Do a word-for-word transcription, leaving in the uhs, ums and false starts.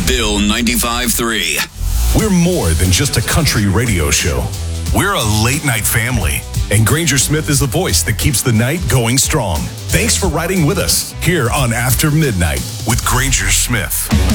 Bill ninety-five three. We're more than just a country radio show. We're a late-night family. And Granger Smith is the voice that keeps the night going strong. Thanks for riding with us here on After Midnight with Granger Smith.